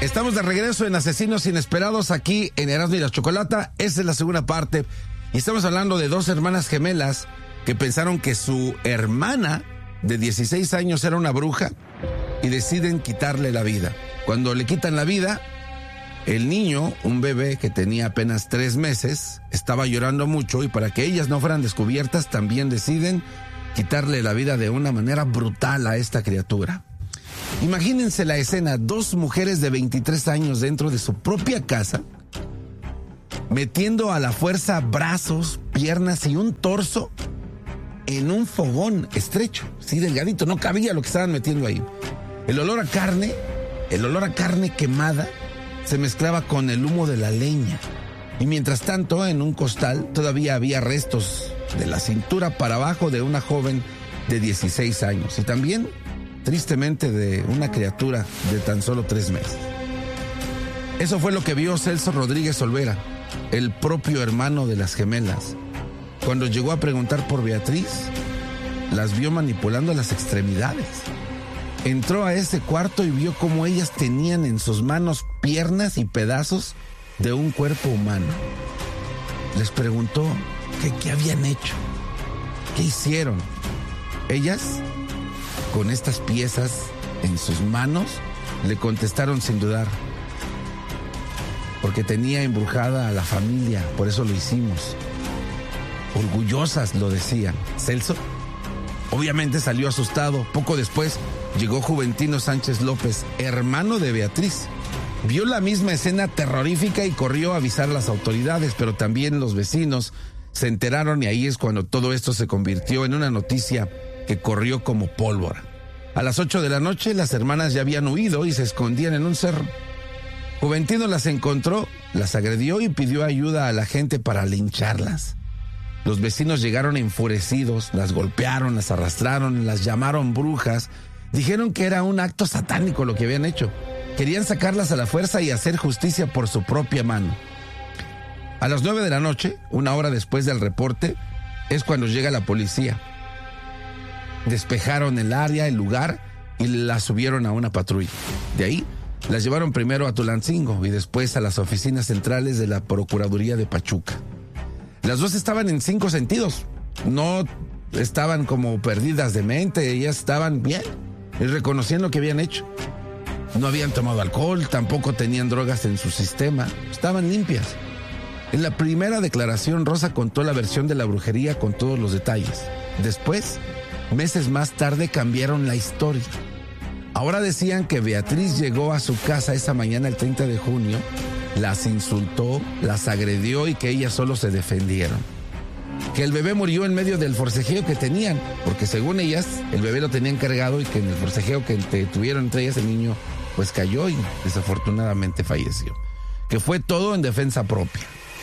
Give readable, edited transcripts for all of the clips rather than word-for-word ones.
Estamos de regreso en Asesinos Inesperados aquí en Erasmo y la Chocolata. Esa es la segunda parte. Y estamos hablando de dos hermanas gemelas que pensaron que su hermana de 16 años era una bruja y deciden quitarle la vida. Cuando le quitan la vida, el niño, un bebé que tenía apenas 3 meses, estaba llorando mucho y para que ellas no fueran descubiertas, también deciden quitarle la vida de una manera brutal a esta criatura. Imagínense la escena, 2 mujeres de 23 años dentro de su propia casa, metiendo a la fuerza brazos, piernas y un torso en un fogón estrecho, sí, delgadito, no cabía lo que estaban metiendo ahí. El olor a carne quemada se mezclaba con el humo de la leña. Y mientras tanto, en un costal todavía había restos de la cintura para abajo de una joven de 16 años. Y también, tristemente, de una criatura de tan solo 3 meses. Eso fue lo que vio Celso Rodríguez Olvera, el propio hermano de las gemelas. Cuando llegó a preguntar por Beatriz, las vio manipulando las extremidades. Entró a ese cuarto y vio cómo ellas tenían en sus manos piernas y pedazos de un cuerpo humano. Les preguntó qué habían hecho, qué hicieron. Ellas, con estas piezas en sus manos, le contestaron sin dudar: porque tenía embrujada a la familia, por eso lo hicimos. Orgullosas lo decían. Celso obviamente salió asustado. Poco después llegó Juventino Sánchez López, hermano de Beatriz. Vio la misma escena terrorífica y corrió a avisar a las autoridades, pero también los vecinos se enteraron y ahí es cuando todo esto se convirtió en una noticia que corrió como pólvora. A las 8 de la noche las hermanas ya habían huido y se escondían en un cerro. Juventino las encontró, las agredió y pidió ayuda a la gente para lincharlas. Los vecinos llegaron enfurecidos, las golpearon, las arrastraron, las llamaron brujas. Dijeron que era un acto satánico lo que habían hecho. Querían sacarlas a la fuerza y hacer justicia por su propia mano. A las 9 de la noche, una hora después del reporte, es cuando llega la policía. Despejaron el área, el lugar, y las subieron a una patrulla. De ahí, las llevaron primero a Tulancingo y después a las oficinas centrales de la Procuraduría de Pachuca. Las dos estaban en 5 sentidos. No estaban como perdidas de mente, ellas estaban bien y reconociendo lo que habían hecho. No habían tomado alcohol, tampoco tenían drogas en su sistema, estaban limpias. En la primera declaración, Rosa contó la versión de la brujería con todos los detalles. Después, meses más tarde, cambiaron la historia. Ahora decían que Beatriz llegó a su casa esa mañana, el 30 de junio, las insultó, las agredió y que ellas solo se defendieron. Que el bebé murió en medio del forcejeo que tenían, porque según ellas, el bebé lo tenían cargado y que en el forcejeo que tuvieron entre ellas, el niño pues cayó y desafortunadamente falleció. Que fue todo en defensa propia.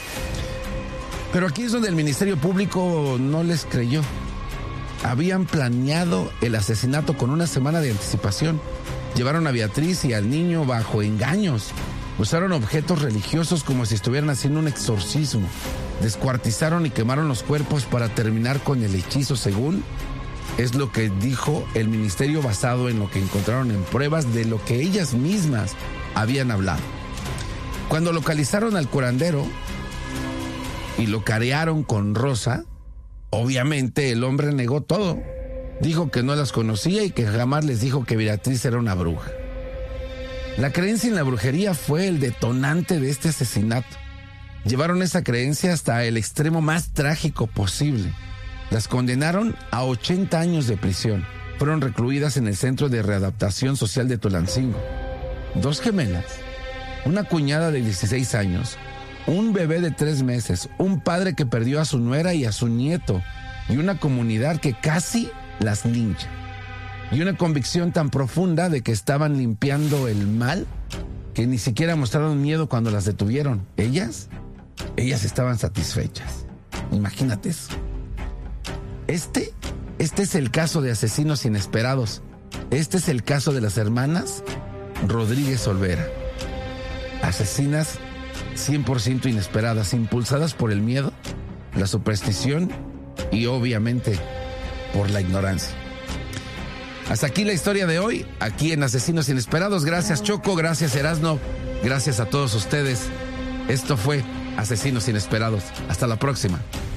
Pero aquí es donde el Ministerio Público no les creyó. Habían planeado el asesinato con una semana de anticipación. Llevaron a Beatriz y al niño bajo engaños. Usaron objetos religiosos como si estuvieran haciendo un exorcismo. Descuartizaron y quemaron los cuerpos para terminar con el hechizo, según es lo que dijo el ministerio basado en lo que encontraron en pruebas de lo que ellas mismas habían hablado. Cuando localizaron al curandero y lo carearon con Rosa, obviamente el hombre negó todo. Dijo que no las conocía y que jamás les dijo que Beatriz era una bruja. La creencia en la brujería fue el detonante de este asesinato. Llevaron esa creencia hasta el extremo más trágico posible. Las condenaron a 80 años de prisión. Fueron recluidas en el Centro de Readaptación Social de Tulancingo. 2 gemelas, una cuñada de 16 años, un bebé de 3 meses, un padre que perdió a su nuera y a su nieto, y una comunidad que casi las lincha. Y una convicción tan profunda de que estaban limpiando el mal que ni siquiera mostraron miedo cuando las detuvieron. Ellas estaban satisfechas. Imagínate eso. Este es el caso de Asesinos Inesperados. Este es el caso de las hermanas Rodríguez Olvera. Asesinas 100% inesperadas, impulsadas por el miedo, la superstición y obviamente por la ignorancia. Hasta aquí la historia de hoy, aquí en Asesinos Inesperados. Gracias, Choco, gracias, Erasno, gracias a todos ustedes. Esto fue Asesinos Inesperados. Hasta la próxima.